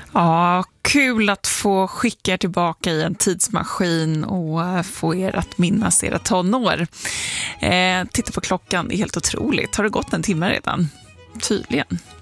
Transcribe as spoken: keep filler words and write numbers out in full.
Ja, kul att få skicka er tillbaka i en tidsmaskin och få er att minnas era tonår. Eh, titta på klockan, det är helt otroligt. Har det gått en timme redan? Tydligen.